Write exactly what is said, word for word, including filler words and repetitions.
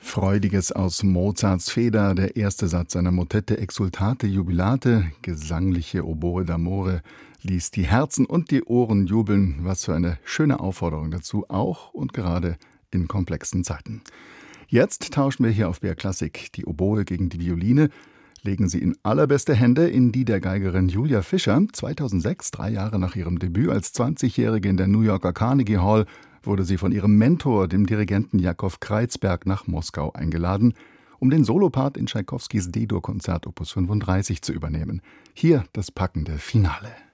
Freudiges aus Mozarts Feder, der erste Satz seiner Motette Exsultate Jubilate, gesangliche Oboe d'Amore, ließ die Herzen und die Ohren jubeln. Was für eine schöne Aufforderung dazu, auch und gerade in komplexen Zeiten. Jetzt tauschen wir hier auf B R Klassik die Oboe gegen die Violine, legen sie in allerbeste Hände in die der Geigerin Julia Fischer. zweitausendsechs, drei Jahre nach ihrem Debüt als zwanzigjährige in der New Yorker Carnegie Hall, wurde sie von ihrem Mentor, dem Dirigenten Jakow Kreizberg, nach Moskau eingeladen, um den Solopart in Tschaikowskis D-Dur-Konzert Opus fünfunddreißig zu übernehmen. Hier das packende Finale.